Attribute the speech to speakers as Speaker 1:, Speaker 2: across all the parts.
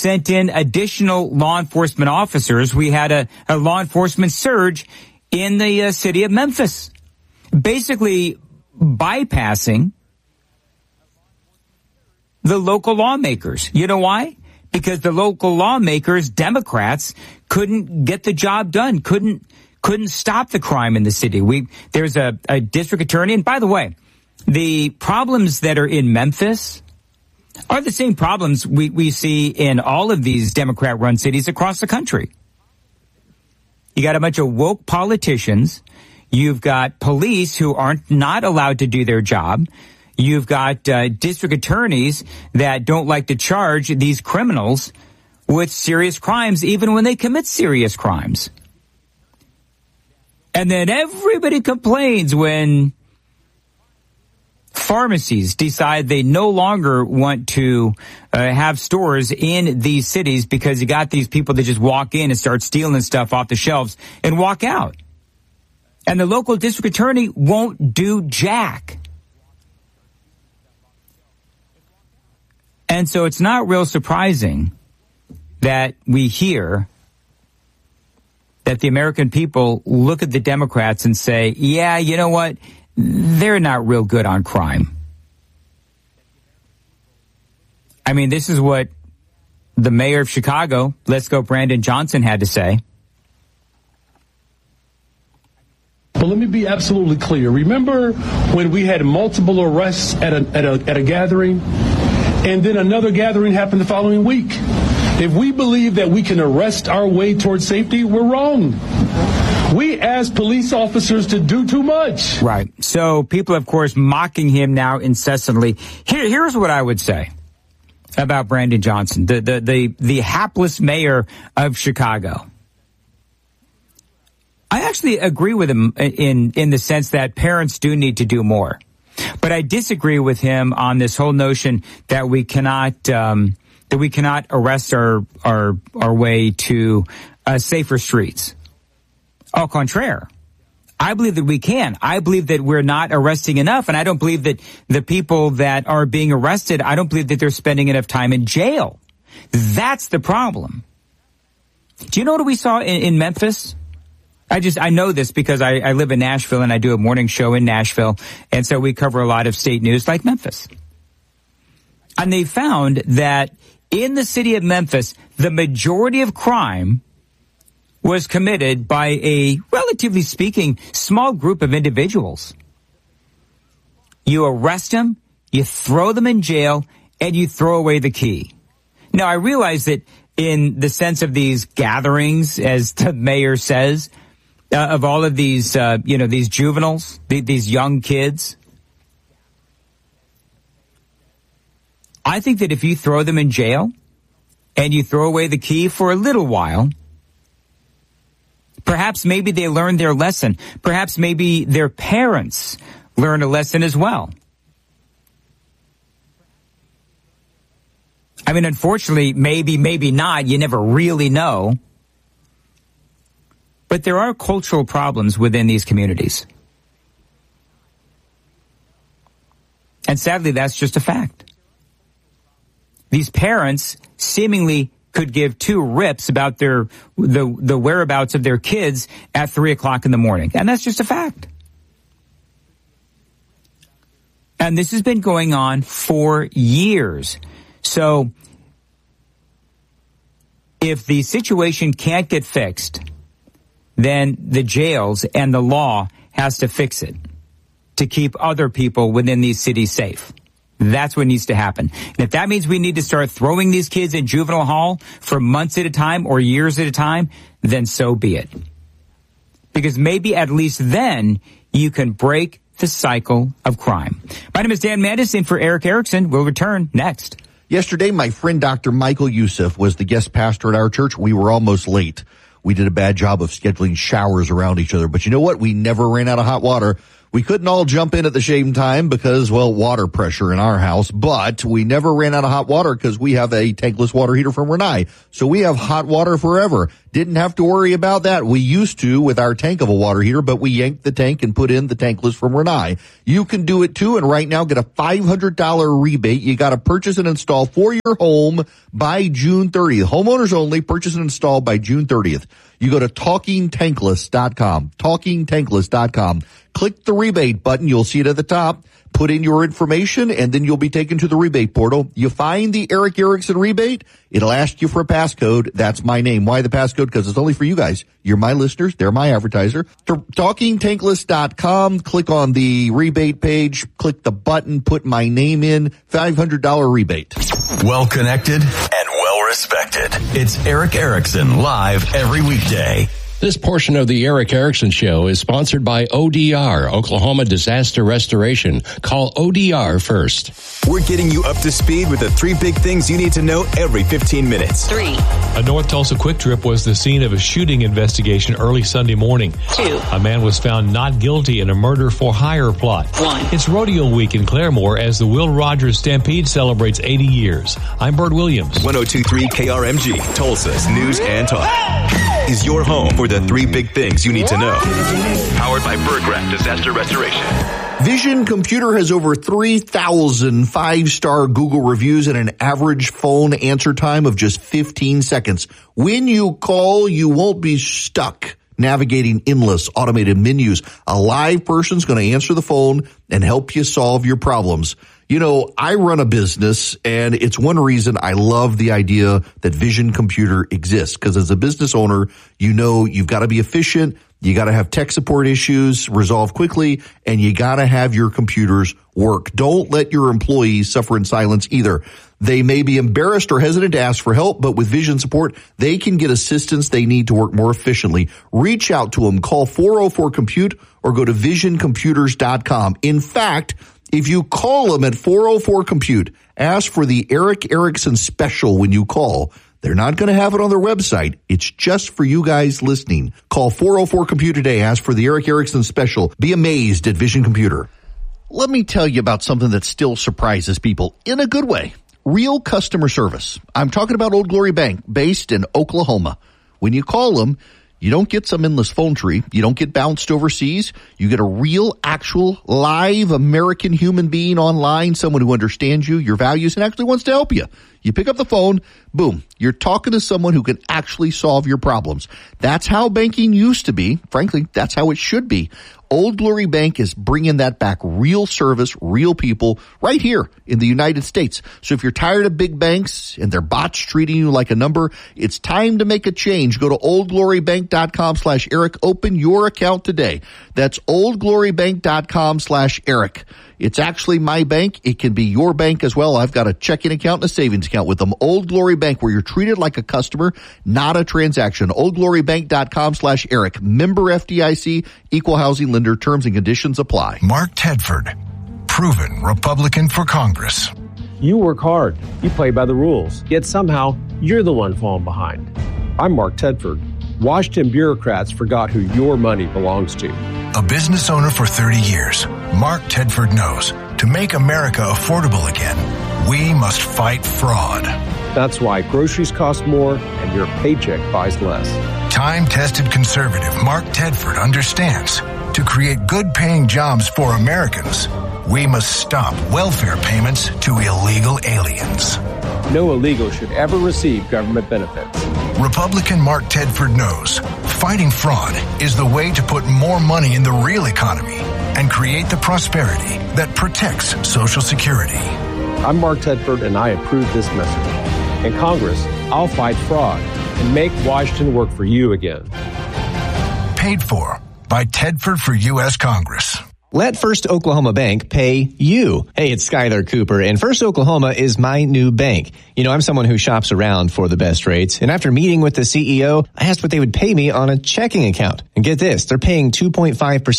Speaker 1: sent in additional law enforcement officers. We had a law enforcement surge in the city of Memphis, basically bypassing the local lawmakers. You know why? Because the local lawmakers, Democrats, couldn't get the job done, couldn't stop the crime in the city. There's a district attorney, and by the way, the problems that are in Memphis are the same problems we see in all of these Democrat-run cities across the country. You got a bunch of woke politicians. You've got police who not allowed to do their job. You've got district attorneys that don't like to charge these criminals with serious crimes, even when they commit serious crimes. And then everybody complains when pharmacies decide they no longer want to have stores in these cities because you got these people that just walk in and start stealing stuff off the shelves and walk out. And the local district attorney won't do jack. And so it's not real surprising that we hear that the American people look at the Democrats and say, yeah, you know what? They're not real good on crime. I mean, this is what the mayor of Chicago, Let's Go Brandon Johnson, had to say.
Speaker 2: But let me be absolutely clear. Remember when we had multiple arrests at a gathering, and then another gathering happened the following week? If we believe that we can arrest our way towards safety, we're wrong. We ask police officers to do too much.
Speaker 1: Right. So people, of course, mocking him now incessantly. Here's what I would say about Brandon Johnson, the hapless mayor of Chicago. I actually agree with him in the sense that parents do need to do more. But I disagree with him on this whole notion that we cannot arrest our way to safer streets. Au contraire, I believe that we can. I believe that we're not arresting enough, and I don't believe that the people that are being arrested, I don't believe that they're spending enough time in jail. That's the problem. Do you know what we saw in Memphis? I know this because I live in Nashville and I do a morning show in Nashville, and so we cover a lot of state news like Memphis. And they found that in the city of Memphis, the majority of crime was committed by a, relatively speaking, small group of individuals. You arrest them, you throw them in jail, and you throw away the key. Now, I realize that in the sense of these gatherings, as the mayor says, of all of these, these juveniles, these young kids, I think that if you throw them in jail and you throw away the key for a little while, perhaps maybe they learn their lesson. Perhaps maybe their parents learn a lesson as well. I mean, unfortunately, maybe not. You never really know. But there are cultural problems within these communities. And sadly, that's just a fact. These parents seemingly could give two rips about the whereabouts of their kids at 3 o'clock in the morning. And that's just a fact. And this has been going on for years. So if the situation can't get fixed, then the jails and the law has to fix it to keep other people within these cities safe. That's what needs to happen. And if that means we need to start throwing these kids in juvenile hall for months at a time or years at a time, then so be it. Because maybe at least then you can break the cycle of crime. My name is Dan Mandis, in for Eric Erickson. We'll return next.
Speaker 3: Yesterday, my friend Dr. Michael Youssef was the guest pastor at our church. We were almost late. We did a bad job of scheduling showers around each other. But you know what? We never ran out of hot water. We couldn't all jump in at the same time because, well, water pressure in our house, but we never ran out of hot water because we have a tankless water heater from Rinnai. So we have hot water forever. Didn't have to worry about that. We used to with our tank of a water heater, but we yanked the tank and put in the tankless from Rinnai. You can do it too, and right now get a $500 rebate. You got to purchase and install for your home by June 30th. Homeowners only, purchase and install by June 30th. You go to TalkingTankless.com, TalkingTankless.com. Click the rebate button. You'll see it at the top. Put in your information, and then you'll be taken to the rebate portal. You find the Eric Erickson rebate. It'll ask you for a passcode. That's my name. Why the passcode? Because it's only for you guys. You're my listeners. They're my advertiser. TalkingTankless.com. Click on the rebate page. Click the button. Put my name in. $500 rebate.
Speaker 4: Well connected and well respected. It's Eric Erickson live every weekday.
Speaker 5: This portion of the Eric Erickson Show is sponsored by ODR, Oklahoma Disaster Restoration. Call ODR first.
Speaker 4: We're getting you up to speed with the 3 big things you need to know every 15 minutes.
Speaker 6: 3.
Speaker 7: A North Tulsa Quick Trip was the scene of a shooting investigation early Sunday morning.
Speaker 6: 2.
Speaker 7: A man was found not guilty in a murder-for-hire plot.
Speaker 6: 1.
Speaker 7: It's Rodeo Week in Claremore as the Will Rogers Stampede celebrates 80 years. I'm Bert Williams.
Speaker 4: 102.3 KRMG, Tulsa's news and talk. Is your home for the 3 big things you need to know. Powered by Berggraf Disaster Restoration.
Speaker 3: Vision Computer has over 3,000 5-star Google reviews and an average phone answer time of just 15 seconds. When you call, you won't be stuck navigating endless automated menus. A live person's going to answer the phone and help you solve your problems. You know, I run a business, and it's one reason I love the idea that Vision Computer exists. Because as a business owner, you know you've got to be efficient, you got to have tech support issues resolved quickly, and you got to have your computers work. Don't let your employees suffer in silence either. They may be embarrassed or hesitant to ask for help, but with Vision support, they can get assistance they need to work more efficiently. Reach out to them. Call 404-COMPUTE or go to visioncomputers.com. In fact, if you call them at 404-COMPUTE, ask for the Eric Erickson special when you call. They're not going to have it on their website. It's just for you guys listening. Call 404-COMPUTE today. Ask for the Eric Erickson special. Be amazed at Vision Computer. Let me tell you about something that still surprises people in a good way. Real customer service. I'm talking about Old Glory Bank, based in Oklahoma. When you call them, you don't get some endless phone tree. You don't get bounced overseas. You get a real, actual, live American human being online, someone who understands you, your values, and actually wants to help you. You pick up the phone, boom, you're talking to someone who can actually solve your problems. That's how banking used to be. Frankly, that's how it should be. Old Glory Bank is bringing that back. Real service, real people, right here in the United States. So if you're tired of big banks and their bots treating you like a number, it's time to make a change. Go to oldglorybank.com/Eric. Open your account today. That's oldglorybank.com/Eric. It's actually my bank. It can be your bank as well. I've got a checking account and a savings account with them. Old Glory Bank, where you're treated like a customer, not a transaction. oldglorybank.com/Eric. Member FDIC, equal housing lender. Terms and conditions apply.
Speaker 8: Mark Tedford, proven Republican for Congress.
Speaker 9: You work hard. You play by the rules. Yet somehow, you're the one falling behind. I'm Mark Tedford. Washington bureaucrats forgot who your money belongs to.
Speaker 8: A business owner for 30 years, Mark Tedford knows to make America affordable again, we must fight fraud.
Speaker 9: That's why groceries cost more and your paycheck buys less.
Speaker 8: Time-tested conservative Mark Tedford understands to create good-paying jobs for Americans, we must stop welfare payments to illegal aliens.
Speaker 9: No illegal should ever receive government benefits.
Speaker 8: Republican Mark Tedford knows fighting fraud is the way to put more money in the real economy and create the prosperity that protects Social Security.
Speaker 9: I'm Mark Tedford, and I approve this message. In Congress, I'll fight fraud and make Washington work for you again.
Speaker 8: Paid for by Tedford for U.S. Congress.
Speaker 10: Let First Oklahoma Bank pay you. Hey, it's Skylar Cooper, and First Oklahoma is my new bank. You know, I'm someone who shops around for the best rates, and after meeting with the CEO, I asked what they would pay me on a checking account. And get this, they're paying 2.5%.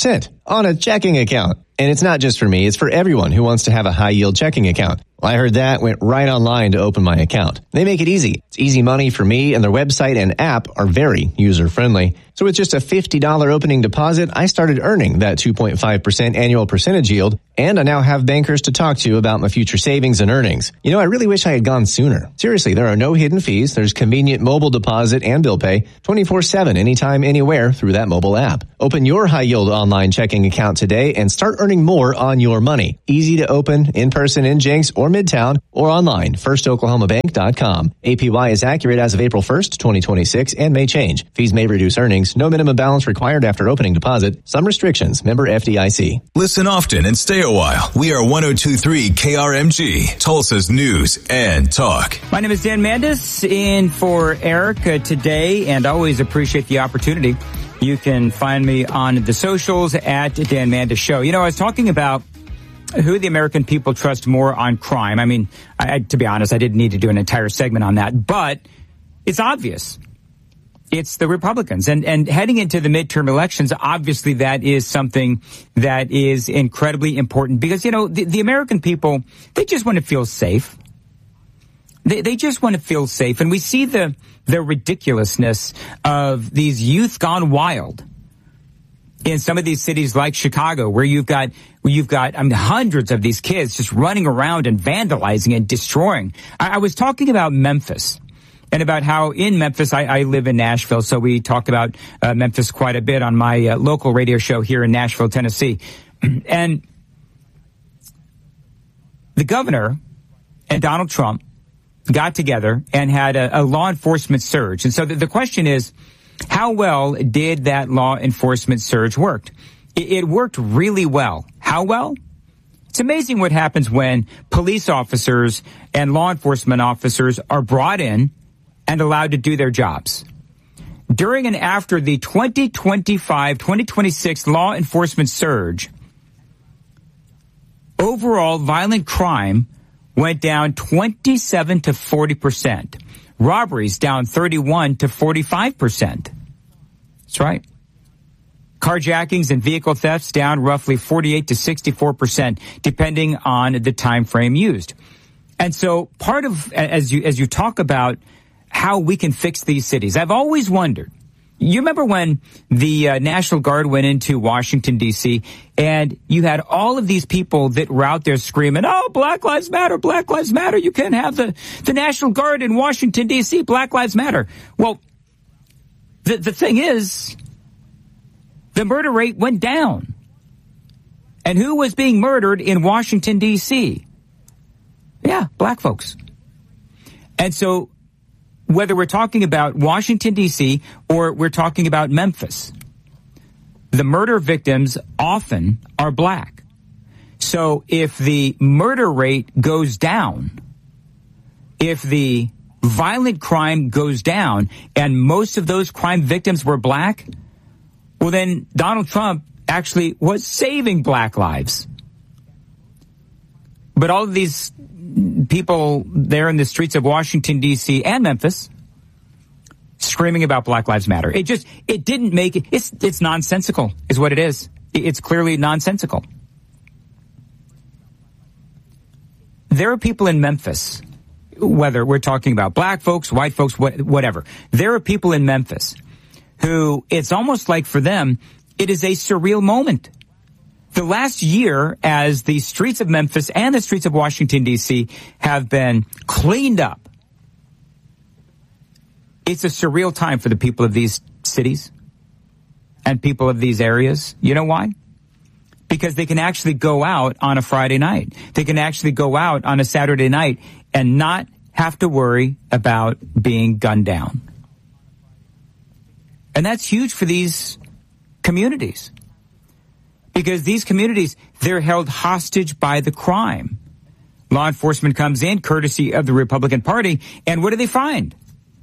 Speaker 10: on a checking account. And it's not just for me, it's for everyone who wants to have a high-yield checking account. Well, I heard that, went right online to open my account. They make it easy. It's easy money for me, and their website and app are very user-friendly. So with just a $50 opening deposit, I started earning that 2.5% annual percentage yield, and I now have bankers to talk to about my future savings and earnings. You know, I really wish I had gone sooner. Seriously, there are no hidden fees. There's convenient mobile deposit and bill pay 24/7, anytime, anywhere through that mobile app. Open your high-yield online checking account today and start earning more on your money. Easy to open, in person in Jenks or Midtown, or online, firstoklahomabank.com. APY is accurate as of April 1st, 2026, and may change. Fees may reduce earnings. No minimum balance required after opening deposit. Some restrictions. Member FDIC.
Speaker 4: Listen often and stay a while. We are 102.3 KRMG, Tulsa's news and talk.
Speaker 1: My name is Dan Mandis, in for Erica today, and always appreciate the opportunity. You can find me on the socials at Dan Mandis Show. You know, I was talking about who the American people trust more on crime. I mean, to be honest, I didn't need to do an entire segment on that, but it's obvious. It's the Republicans. And heading into the midterm elections, obviously that is something that is incredibly important because, you know, the American people, they just want to feel safe. They just want to feel safe. And we see the ridiculousness of these youth gone wild in some of these cities like Chicago, where you've got hundreds of these kids just running around and vandalizing and destroying. I was talking about Memphis and about how in Memphis, I live in Nashville, so we talk about Memphis quite a bit on my local radio show here in Nashville, Tennessee. And the governor and Donald Trump got together and had a law enforcement surge. And so the question is, how well did that law enforcement surge work? It worked really well. How well? It's amazing what happens when police officers and law enforcement officers are brought in and allowed to do their jobs. During and after the 2025-2026 law enforcement surge, overall violent crime went down 27 to 40%. Robberies down 31 to 45%. That's right. Carjackings and vehicle thefts down roughly 48 to 64%, depending on the time frame used. And so part of, as you talk about how we can fix these cities, I've always wondered, you remember when the National Guard went into Washington, D.C., and you had all of these people that were out there screaming, oh, Black Lives Matter, Black Lives Matter. You can't have the National Guard in Washington, D.C., Black Lives Matter. Well, the thing is, the murder rate went down. And who was being murdered in Washington, D.C.? Yeah, black folks. And so whether we're talking about Washington, D.C., or we're talking about Memphis, the murder victims often are black. So if the murder rate goes down, if the violent crime goes down, and most of those crime victims were black, well, then Donald Trump actually was saving black lives. But all of these people there in the streets of Washington, D.C. and Memphis screaming about Black Lives Matter. It didn't make it. It's nonsensical is what it is. It's clearly nonsensical. There are people in Memphis, whether we're talking about black folks, white folks, whatever. There are people in Memphis who it's almost like for them, it is a surreal moment. The last year, as the streets of Memphis and the streets of Washington, D.C. have been cleaned up, it's a surreal time for the people of these cities and people of these areas. You know why? Because they can actually go out on a Friday night. They can actually go out on a Saturday night and not have to worry about being gunned down. And that's huge for these communities. Because these communities, they're held hostage by the crime. Law enforcement comes in, courtesy of the Republican Party, and what do they find?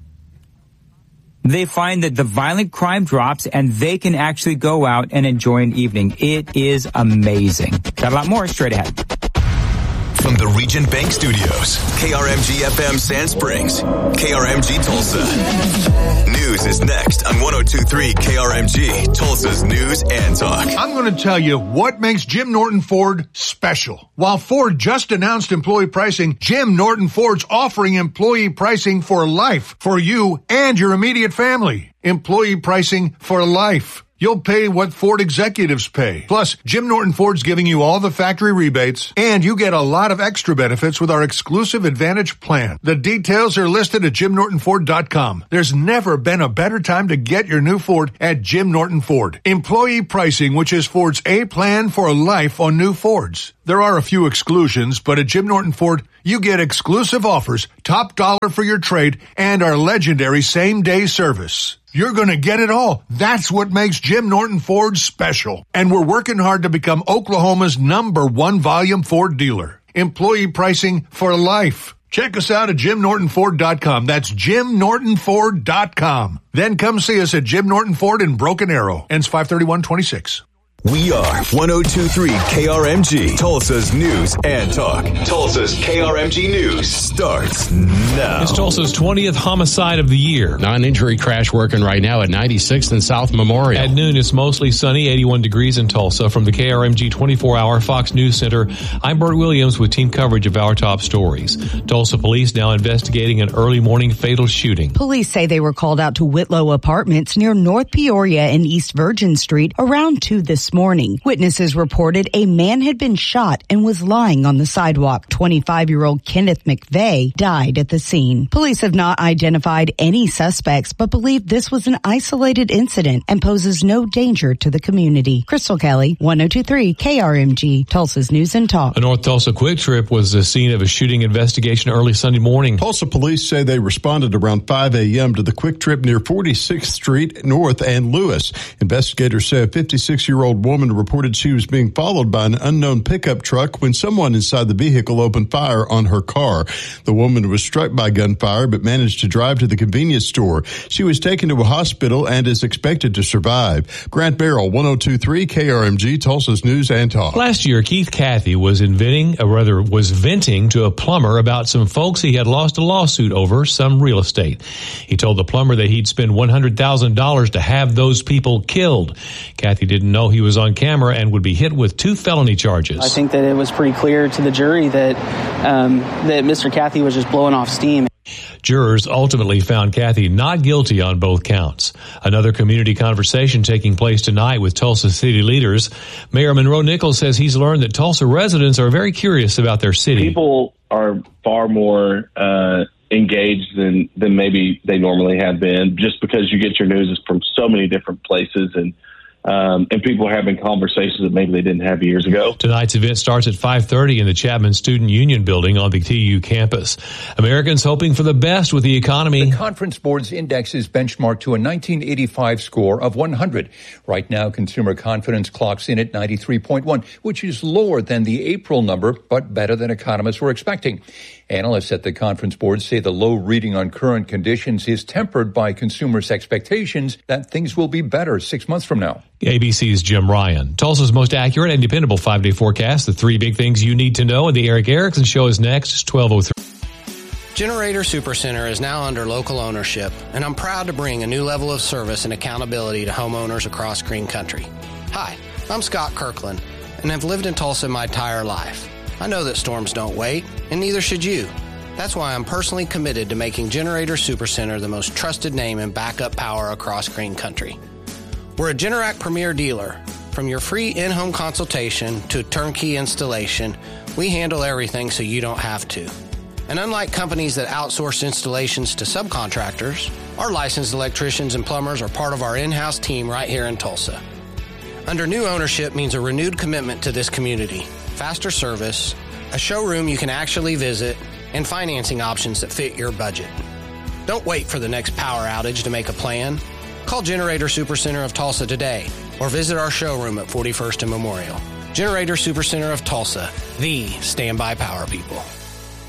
Speaker 1: They find that the violent crime drops, and they can actually go out and enjoy an evening. It is amazing. Got a lot more straight ahead.
Speaker 4: From the Region Bank Studios, KRMG FM Sand Springs, KRMG Tulsa. News is next on 102.3 KRMG, Tulsa's News and Talk.
Speaker 6: I'm going to tell you what makes Jim Norton Ford special. While Ford just announced employee pricing, Jim Norton Ford's offering employee pricing for life for you and your immediate family. Employee pricing for life. You'll pay what Ford executives pay. Plus, Jim Norton Ford's giving you all the factory rebates, and you get a lot of extra benefits with our exclusive Advantage plan. The details are listed at JimNortonFord.com. There's never been a better time to get your new Ford at Jim Norton Ford. Employee pricing, which is Ford's A plan for life on new Fords. There are a few exclusions, but at Jim Norton Ford, you get exclusive offers, top dollar for your trade, and our legendary same-day service. You're going to get it all. That's what makes Jim Norton Ford special. And we're working hard to become Oklahoma's #1 volume Ford dealer. Employee pricing for life. Check us out at JimNortonFord.com. That's JimNortonFord.com. Then come see us at Jim Norton Ford in Broken Arrow. Ends 5/31/26.
Speaker 4: We are 102.3 KRMG, Tulsa's News and Talk. Tulsa's KRMG News starts now.
Speaker 7: It's Tulsa's 20th homicide of the year.
Speaker 5: Non-injury crash working right now at 96th and South Memorial.
Speaker 7: At noon, it's mostly sunny, 81 degrees in Tulsa. From the KRMG 24-hour Fox News Center, I'm Bert Williams with team coverage of our top stories. Tulsa police now investigating an early morning fatal shooting.
Speaker 11: Police say they were called out to Whitlow Apartments near North Peoria and East Virgin Street around 2 this morning. Witnesses reported a man had been shot and was lying on the sidewalk. 25-year-old Kenneth McVeigh died at the scene. Police have not identified any suspects, but believe this was an isolated incident and poses no danger to the community. Crystal Kelly, 102.3 KRMG, Tulsa's News and Talk.
Speaker 7: A North Tulsa Quick Trip was the scene of a shooting investigation early Sunday morning.
Speaker 12: Tulsa police say they responded around 5 a.m. to the Quick Trip near 46th Street North and Lewis. Investigators say a 56-year-old woman reported she was being followed by an unknown pickup truck when someone inside the vehicle opened fire on her car. The woman was struck by gunfire but managed to drive to the convenience store. She was taken to a hospital and is expected to survive. Grant Barrell, 102.3 KRMG, Tulsa's News and Talk.
Speaker 7: Last year, Keith Cathy was venting to a plumber about some folks he had lost a lawsuit over some real estate. He told the plumber that he'd spend $100,000 to have those people killed. Cathy didn't know he was on camera and would be hit with 2 felony charges.
Speaker 13: I think that it was pretty clear to the jury that Mr. Cathy was just blowing off steam.
Speaker 7: Jurors ultimately found Cathy not guilty on both counts. Another community conversation taking place tonight with Tulsa city leaders. Mayor Monroe Nichols says he's learned that Tulsa residents are very curious about their city.
Speaker 14: People are far more engaged than maybe they normally have been, just because you get your news from so many different places, and people are having conversations that maybe they didn't have years ago.
Speaker 7: Tonight's event starts at 5:30 in the Chapman Student Union building on the TU campus. Americans hoping for the best with the economy.
Speaker 15: The Conference Board's index is benchmarked to a 1985 score of 100. Right now, consumer confidence clocks in at 93.1, which is lower than the April number, but better than economists were expecting. Analysts at the Conference Board say the low reading on current conditions is tempered by consumers' expectations that things will be better 6 months from now.
Speaker 7: ABC's Jim Ryan. Tulsa's most accurate and dependable 5-day forecast. The 3 big things you need to know. And the Eric Erickson Show is next. It's 12:03.
Speaker 16: Generator Supercenter is now under local ownership, and I'm proud to bring a new level of service and accountability to homeowners across Green Country. Hi, I'm Scott Kirkland, and have lived in Tulsa my entire life. I know that storms don't wait, and neither should you. That's why I'm personally committed to making Generator Supercenter the most trusted name in backup power across Green Country. We're a Generac Premier dealer. From your free in-home consultation to turnkey installation, we handle everything so you don't have to. And unlike companies that outsource installations to subcontractors, our licensed electricians and plumbers are part of our in-house team right here in Tulsa. Under new ownership means a renewed commitment to this community, faster service, a showroom you can actually visit, and financing options that fit your budget. Don't wait for the next power outage to make a plan. Call Generator Supercenter of Tulsa today or visit our showroom at 41st and Memorial. Generator Supercenter of Tulsa, the standby power people.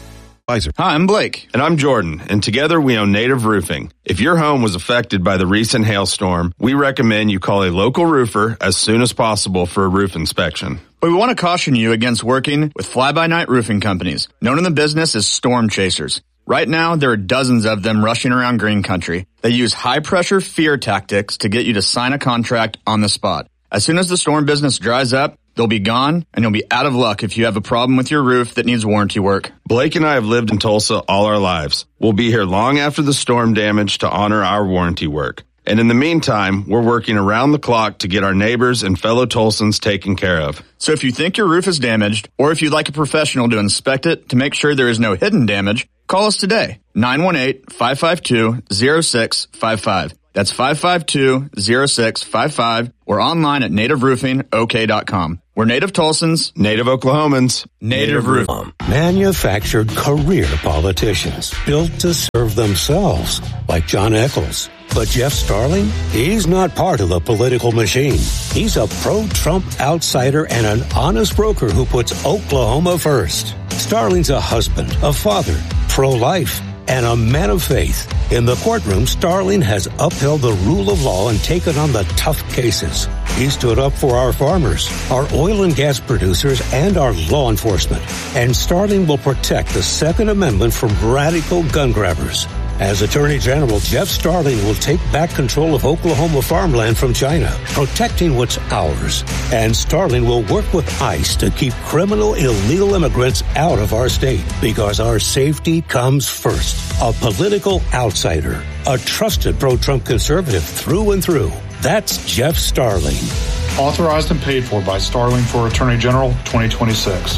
Speaker 17: Hi, I'm Blake.
Speaker 18: And I'm Jordan, and together we own Native Roofing. If your home was affected by the recent hailstorm, we recommend you call a local roofer as soon as possible for a roof inspection.
Speaker 17: But we want to caution you against working with fly-by-night roofing companies, known in the business as storm chasers. Right now, there are dozens of them rushing around green country. They use high-pressure fear tactics to get you to sign a contract on the spot. As soon as the storm business dries up, they'll be gone, and you'll be out of luck if you have a problem with your roof that needs warranty work.
Speaker 18: Blake and I have lived in Tulsa all our lives. We'll be here long after the storm damage to honor our warranty work. And in the meantime, we're working around the clock to get our neighbors and fellow Tulsans taken care of.
Speaker 17: So if you think your roof is damaged, or if you'd like a professional to inspect it to make sure there is no hidden damage, call us today, 918-552-0655. That's 552-0655, or online at nativeroofingok.com. We're Native Tulsans,
Speaker 18: Native Oklahomans,
Speaker 17: Native Roofing.
Speaker 19: Manufactured career politicians built to serve themselves, like John Eccles. But Jeff Starling, he's not part of the political machine. He's a pro-Trump outsider and an honest broker who puts Oklahoma first. Starling's a husband, a father, pro-life, and a man of faith. In the courtroom, Starling has upheld the rule of law and taken on the tough cases. He stood up for our farmers, our oil and gas producers, and our law enforcement. And Starling will protect the Second Amendment from radical gun grabbers. As Attorney General, Jeff Starling will take back control of Oklahoma farmland from China, protecting what's ours. And Starling will work with ICE to keep criminal illegal immigrants out of our state, because our safety comes first. A political outsider, a trusted pro-Trump conservative through and through. That's Jeff Starling.
Speaker 20: Authorized and paid for by Starling for Attorney General 2026.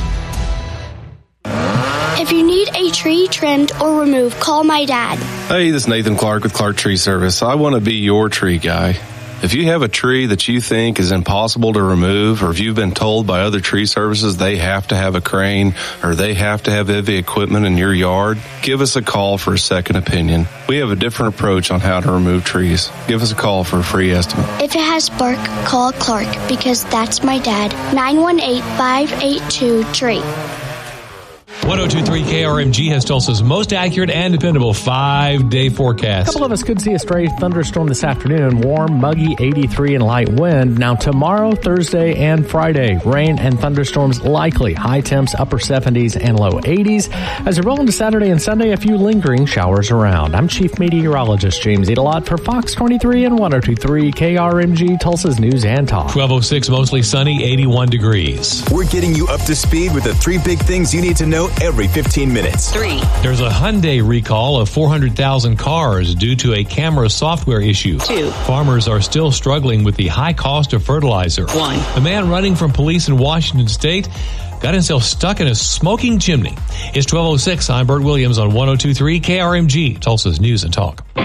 Speaker 21: If you need a tree trimmed or removed, call my dad.
Speaker 22: Hey, this is Nathan Clark with Clark Tree Service. I want to be your tree guy. If you have a tree that you think is impossible to remove, or if you've been told by other tree services they have to have a crane or they have to have heavy equipment in your yard, give us a call for a second opinion. We have a different approach on how to remove trees. Give us a call for a free estimate.
Speaker 21: If it has bark, call Clark, because that's my dad. 918-582-TREE.
Speaker 7: 1023 KRMG has Tulsa's most accurate and dependable 5-day forecast.
Speaker 23: A couple of us could see a stray thunderstorm this afternoon. Warm, muggy, 83 and light wind. Now tomorrow, Thursday, and Friday, rain and thunderstorms likely. High temps, upper 70s and low 80s. As we roll into Saturday and Sunday, a few lingering showers around. I'm Chief Meteorologist James Edelot for Fox 23 and 1023 KRMG, Tulsa's News and Talk.
Speaker 7: 1206, mostly sunny, 81 degrees.
Speaker 4: We're getting you up to speed with the 3 big things you need to know every 15 minutes.
Speaker 7: 3. There's a Hyundai recall of 400,000 cars due to a camera software issue.
Speaker 24: 2.
Speaker 7: Farmers are still struggling with the high cost of fertilizer.
Speaker 24: 1.
Speaker 7: A man running from police in Washington State got himself stuck in a smoking chimney. It's 1206. I'm Bert Williams on 1023 KRMG, Tulsa's News and Talk.
Speaker 25: 3, 2,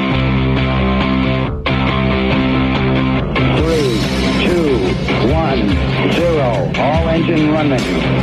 Speaker 25: 1, 0. All engine running.